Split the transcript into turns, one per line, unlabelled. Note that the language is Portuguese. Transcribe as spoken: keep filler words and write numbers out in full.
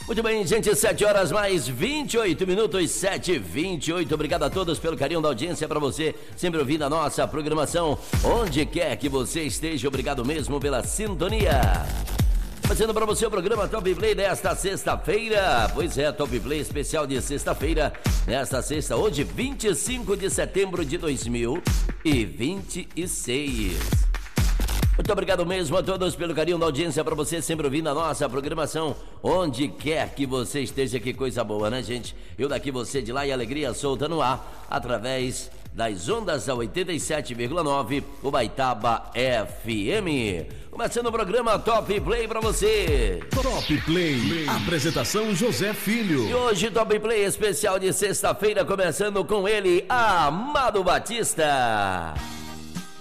Muito bem, gente, sete horas mais vinte e oito minutos, sete e vinte e oito. Obrigado a todos pelo carinho da audiência, para você sempre ouvindo a nossa programação, onde quer que você esteja. Obrigado mesmo pela sintonia. Fazendo para você o programa Top Play desta sexta-feira. Pois é, Top Play especial de sexta-feira. Nesta sexta, hoje, vinte e cinco de setembro de dois mil e vinte e seis. Muito obrigado mesmo a todos pelo carinho da audiência, para você sempre ouvindo a nossa programação, onde quer que você esteja. Que coisa boa, né, gente? Eu daqui, você de lá, e alegria solta no ar, através das ondas da oitenta e sete vírgula nove, Ubaitaba F M. Começando o programa Top Play para você.
Top Play. Play. Apresentação José Filho.
E hoje Top Play especial de sexta-feira, começando com ele, Amado Batista.